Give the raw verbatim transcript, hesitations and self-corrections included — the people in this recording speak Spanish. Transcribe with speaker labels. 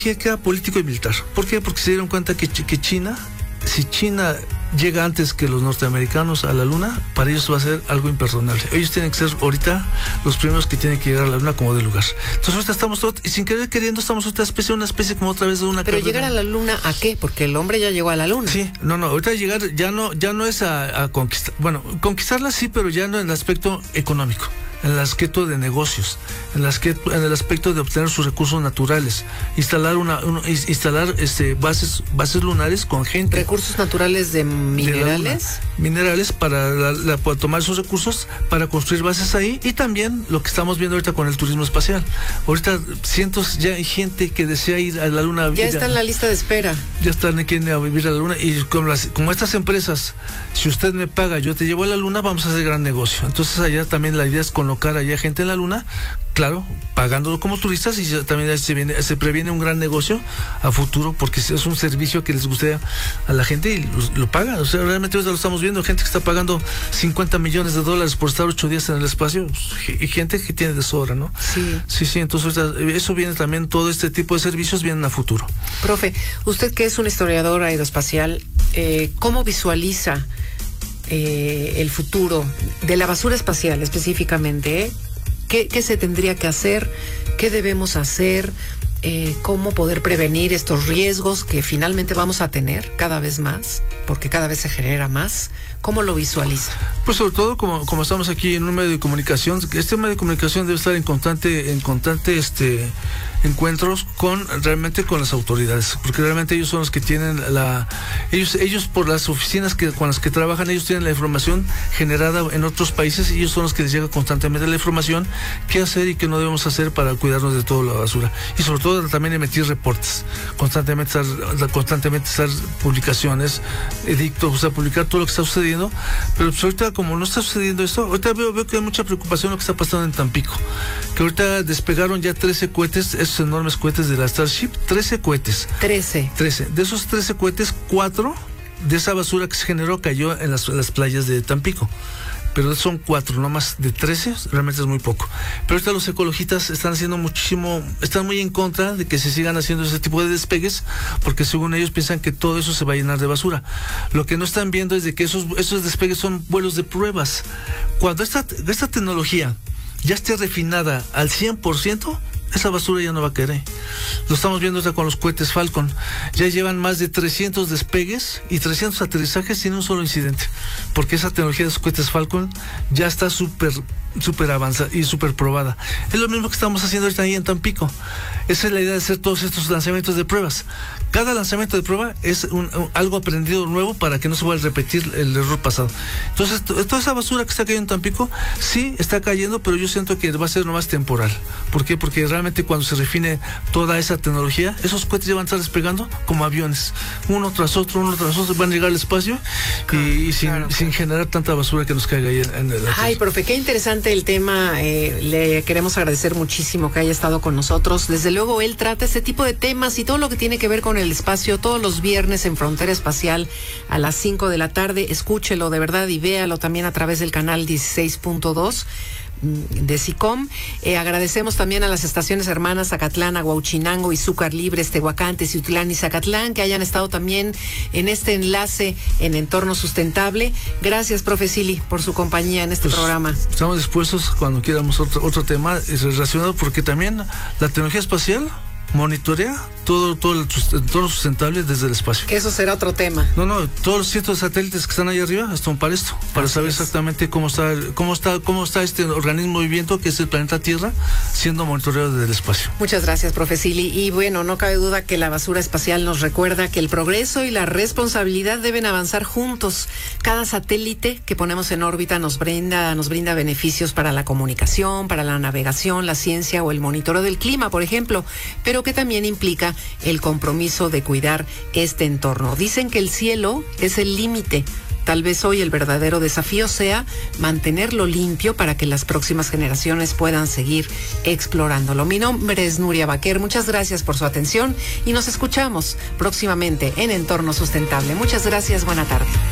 Speaker 1: Queda político y militar. ¿Por qué? Porque se dieron cuenta que, que China, si China llega antes que los norteamericanos a la luna, para ellos va a ser algo imperdonable. Ellos tienen que ser ahorita los primeros que tienen que llegar a la luna como de lugar. Entonces ahorita estamos, y sin querer queriendo, estamos otra especie, una especie como otra vez de una...
Speaker 2: Pero llegar a la luna, ¿a qué? Porque el hombre ya llegó a la luna.
Speaker 1: Sí, no, no, ahorita llegar ya no, ya no es a, a conquistar, bueno, conquistarla sí, pero ya no en el aspecto económico, en el aspecto de negocios, en el aspecto, en el aspecto de obtener sus recursos naturales, instalar una, una instalar este bases bases lunares con gente.
Speaker 2: Recursos naturales de minerales.
Speaker 1: De minerales para, la, la, para tomar esos recursos para construir bases ahí, y también lo que estamos viendo ahorita con el turismo espacial. Ahorita cientos ya hay gente que desea ir a la luna.
Speaker 2: Ya está en la lista de espera.
Speaker 1: Ya están aquí a vivir a la luna, y como, las, como estas empresas, si usted me paga, yo te llevo a la luna, vamos a hacer gran negocio. Entonces allá también la idea es colocar allá gente en la luna, claro, pagándolo como turistas, y también se, viene, se previene un gran negocio a futuro, porque es un servicio que les gusta a la gente y lo, lo pagan. O sea, realmente lo estamos viendo, gente que está pagando cincuenta millones de dólares por estar ocho días en el espacio, pues, y gente que tiene de sobra, ¿no?
Speaker 2: Sí.
Speaker 1: Sí, sí, entonces eso viene también, todo este tipo de servicios vienen a futuro.
Speaker 2: Profe, usted que es un historiador aeroespacial, eh, ¿cómo visualiza eh, el futuro de la basura espacial específicamente? ¿eh? ¿Qué, ¿Qué se tendría que hacer? ¿Qué debemos hacer? Eh, ¿Cómo poder prevenir estos riesgos que finalmente vamos a tener cada vez más? Porque cada vez se genera más. ¿Cómo lo visualiza?
Speaker 1: Pues sobre todo, como, como estamos aquí en un medio de comunicación, este medio de comunicación debe estar en constante, en constante este encuentros con realmente con las autoridades, porque realmente ellos son los que tienen la ellos ellos por las oficinas que con las que trabajan, ellos tienen la información generada en otros países, y ellos son los que les llega constantemente la información, qué hacer y qué no debemos hacer para cuidarnos de toda la basura, y sobre todo también emitir reportes constantemente, estar, constantemente estar publicaciones, edictos, o sea, publicar todo lo que está sucediendo. Pero pues ahorita, como no está sucediendo esto, ahorita veo, veo que hay mucha preocupación lo que está pasando en Tampico, que ahorita despegaron ya trece cohetes, esos enormes cohetes de la Starship, trece cohetes.
Speaker 2: trece.
Speaker 1: trece. De esos trece cohetes, cuatro de esa basura que se generó cayó en las, en las playas de Tampico. Pero son cuatro, no más de trece, realmente es muy poco. Pero ahorita los ecologistas están haciendo muchísimo, están muy en contra de que se sigan haciendo ese tipo de despegues, porque según ellos piensan que todo eso se va a llenar de basura. Lo que no están viendo es de que esos, esos despegues son vuelos de pruebas. Cuando esta, esta tecnología ya esté refinada al cien por ciento, esa basura ya no va a caer ahí. Lo estamos viendo ahora con los cohetes Falcon. Ya llevan más de trescientos despegues y trescientos aterrizajes sin un solo incidente, porque esa tecnología de los cohetes Falcon ya está súper súper avanzada y súper probada. Es lo mismo que estamos haciendo ahorita ahí en Tampico. Esa es la idea de hacer todos estos lanzamientos de pruebas. Cada lanzamiento de prueba es un, un, algo aprendido nuevo para que no se vuelva a repetir el error pasado. Entonces, toda esa basura que está cayendo en Tampico, sí está cayendo, pero yo siento que va a ser nomás temporal. ¿Por qué? Porque realmente cuando se refine toda esa tecnología, esos cohetes ya van a estar despegando como aviones, uno tras otro, uno tras otro, van a llegar al espacio, claro, y, y sin, claro, sin claro. generar tanta basura que nos caiga ahí en, en el...
Speaker 2: Ay, profe, qué interesante el tema. Eh, le queremos agradecer muchísimo que haya estado con nosotros. Desde luego, él trata este tipo de temas y todo lo que tiene que ver con el espacio todos los viernes en Frontera Espacial a las cinco de la tarde. Escúchelo de verdad y véalo también a través del canal dieciséis punto dos de SICOM. Eh, agradecemos también a las estaciones hermanas Zacatlán, Aguauchinango, Izúcar Libres, Tehuacán, Teciutlán y Zacatlán, que hayan estado también en este enlace en Entorno Sustentable. Gracias, profe Sili, por su compañía en este pues, programa.
Speaker 1: Estamos dispuestos cuando quieramos otro, otro tema relacionado, porque también la tecnología espacial monitorea todo, todo el entorno sustentable desde el espacio.
Speaker 2: Que eso será otro tema.
Speaker 1: No, no, todos los cientos de satélites que están ahí arriba están para esto, para Así saber es. exactamente cómo está, cómo está, cómo está este organismo viviente que es el planeta Tierra, siendo monitoreado desde el espacio.
Speaker 2: Muchas gracias, profe Sili. Y bueno, no cabe duda que la basura espacial nos recuerda que el progreso y la responsabilidad deben avanzar juntos. Cada satélite que ponemos en órbita nos brinda, nos brinda beneficios para la comunicación, para la navegación, la ciencia o el monitoreo del clima, por ejemplo, pero que también implica el compromiso de cuidar este entorno. Dicen que el cielo es el límite. Tal vez hoy el verdadero desafío sea mantenerlo limpio para que las próximas generaciones puedan seguir explorándolo. Mi nombre es Nuria Baquer. Muchas gracias por su atención y nos escuchamos próximamente en Entorno Sustentable. Muchas gracias. Buena tarde.